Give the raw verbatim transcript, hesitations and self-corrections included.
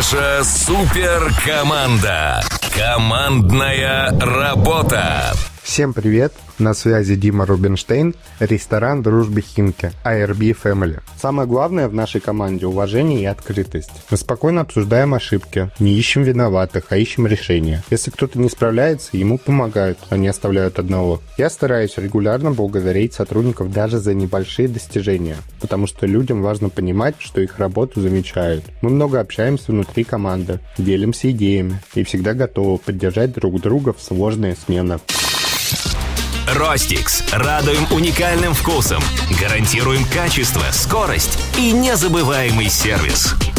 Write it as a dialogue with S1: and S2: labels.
S1: Наша суперкоманда. Командная работа.
S2: Всем привет! На связи Дима Рубинштейн, ресторан «Дружбы Химки», эй ар би Family. Самое главное в нашей команде – уважение и открытость. Мы спокойно обсуждаем ошибки, не ищем виноватых, а ищем решения. Если кто-то не справляется, ему помогают, а не оставляют одного. Я стараюсь регулярно благодарить сотрудников даже за небольшие достижения, потому что людям важно понимать, что их работу замечают. Мы много общаемся внутри команды, делимся идеями и всегда готовы поддержать друг друга в сложные смены.
S1: Ростикс. Радуем уникальным вкусом. Гарантируем качество, скорость и незабываемый сервис.